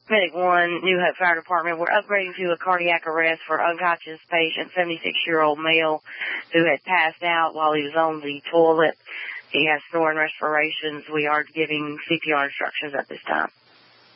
Medic 1, New Hope Fire Department. We're upgrading to a cardiac arrest for unconscious patient, 76-year-old male who had passed out while he was on the toilet. He has snoring respirations. We are giving CPR instructions at this time.